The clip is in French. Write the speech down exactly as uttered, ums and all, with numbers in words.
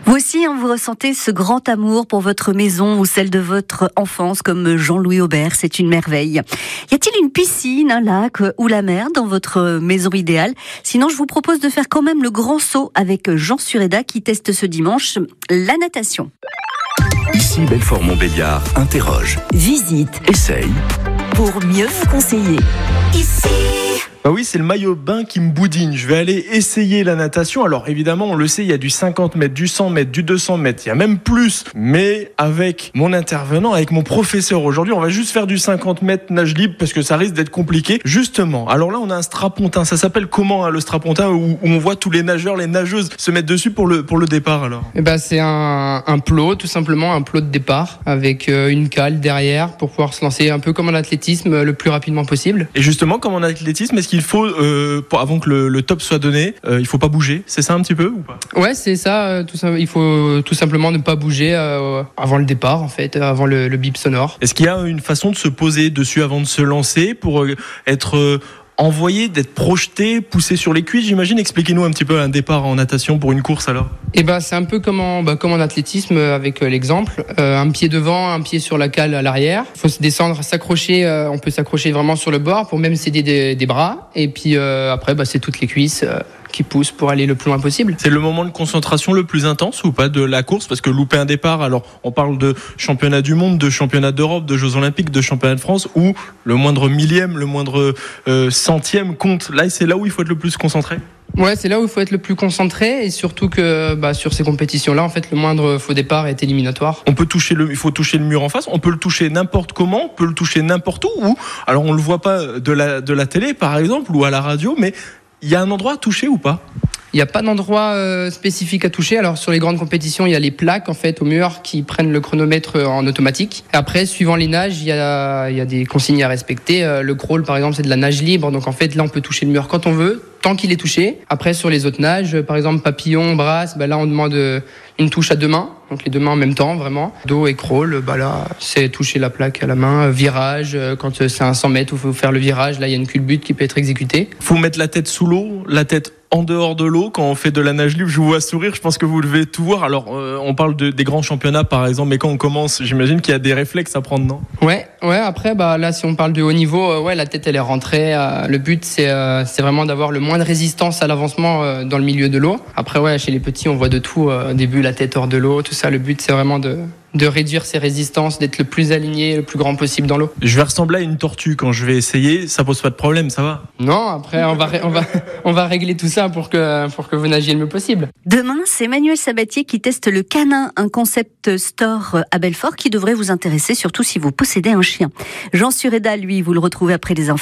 Vous aussi, hein, vous ressentez ce grand amour pour votre maison ou celle de votre enfance comme Jean-Louis Aubert, c'est une merveille. Y a-t-il une piscine, un lac ou la mer dans votre maison idéale? Sinon, je vous propose de faire quand même le grand saut avec Jean Sureda qui teste ce dimanche la natation. Ici Belfort-Montbéliard interroge, visite, essaye, pour mieux vous conseiller. Ici. Bah oui, c'est le maillot de bain qui me boudine. Je vais aller essayer la natation. Alors évidemment, on le sait, il y a du cinquante mètres, du cent mètres, du deux cents mètres, il y a même plus. Mais avec mon intervenant, avec mon professeur aujourd'hui, on va juste faire du cinquante mètres nage libre parce que ça risque d'être compliqué. Justement, alors là, on a un strapontin. Ça s'appelle comment hein, le strapontin où, où on voit tous les nageurs, les nageuses se mettre dessus pour le, pour le départ alors? Eh ben, c'est un, un plot, tout simplement un plot de départ avec euh, une cale derrière pour pouvoir se lancer un peu comme en athlétisme le plus rapidement possible. Et justement, comme en athlétisme, est-ce qu'il faut, euh, pour, avant que le, le top soit donné, euh, il faut pas bouger? C'est ça un petit peu ou pas? Ouais, c'est ça. Euh, tout ça. Il faut tout simplement ne pas bouger euh, avant le départ, en fait, avant le, le bip sonore. Est-ce qu'il y a une façon de se poser dessus avant de se lancer pour euh, être euh, envoyé, d'être projeté, poussé sur les cuisses, j'imagine? Expliquez-nous un petit peu un départ en natation pour une course alors. Eh ben, c'est un peu comme en, bah, comme en athlétisme avec euh, l'exemple. Euh, un pied devant, un pied sur la cale à l'arrière. Il faut se descendre, s'accrocher. Euh, on peut s'accrocher vraiment sur le bord pour même s'aider des, des bras. Et puis euh, après, bah, c'est toutes les cuisses euh, qui poussent pour aller le plus loin possible. C'est le moment de concentration le plus intense ou pas de la course? Parce que louper un départ, alors on parle de championnat du monde, de championnat d'Europe, de Jeux Olympiques, de championnat de France, où le moindre millième, le moindre euh, centième compte. Là, c'est là où il faut être le plus concentré. Ouais, c'est là où il faut être le plus concentré et surtout que bah, sur ces compétitions-là, en fait, le moindre faux départ est éliminatoire. On peut toucher le, il faut toucher le mur en face. On peut le toucher n'importe comment, on peut le toucher n'importe où. Ou alors on le voit pas de la de la télé, par exemple, ou à la radio, mais il y a un endroit à toucher ou pas? Il n'y a pas d'endroit euh, spécifique à toucher. Alors sur les grandes compétitions, il y a les plaques en fait au mur qui prennent le chronomètre en automatique. Après, suivant les nages, il y a, il y a des consignes à respecter. Euh, le crawl, par exemple, c'est de la nage libre. Donc en fait, là, on peut toucher le mur quand on veut, tant qu'il est touché. Après, sur les autres nages, par exemple papillon, brasse, bah là, on demande une touche à deux mains. Donc les deux mains en même temps, vraiment. Dos et crawl, bah là, c'est toucher la plaque à la main. Virage, quand c'est un cent mètres, il faut faire le virage. Là, il y a une culbute qui peut être exécutée. Faut mettre la tête sous l'eau, la tête en dehors de l'eau quand on fait de la nage libre. Je vous vois sourire, je pense que vous devez tout voir. Alors euh, on parle de, des grands championnats par exemple, mais quand on commence, j'imagine qu'il y a des réflexes à prendre, non? Ouais, ouais. Après, bah là, si on parle de haut niveau, euh, ouais, la tête elle est rentrée. Euh, le but c'est euh, c'est vraiment d'avoir le moins de résistance à l'avancement euh, dans le milieu de l'eau. Après, ouais, chez les petits, on voit de tout. Euh, au début, la tête hors de l'eau, tout ça. Le but c'est vraiment de de réduire ses résistances, d'être le plus aligné, le plus grand possible dans l'eau. Je vais ressembler à une tortue quand je vais essayer, ça pose pas de problème, ça va? Non, après on va on va on va régler tout ça pour que pour que vous nagiez le mieux possible. Demain, c'est Manuel Sabatier qui teste le Canin, un concept store à Belfort qui devrait vous intéresser, surtout si vous possédez un chien. Jean Sureda, lui, vous le retrouvez après les infos.